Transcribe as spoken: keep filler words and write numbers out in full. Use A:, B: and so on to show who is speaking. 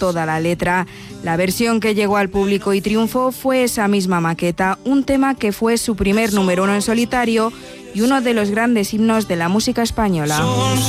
A: toda la letra. La versión que llegó al público y triunfó fue esa misma maqueta, un tema que fue su primer número uno en solitario y uno de los grandes himnos de la música española.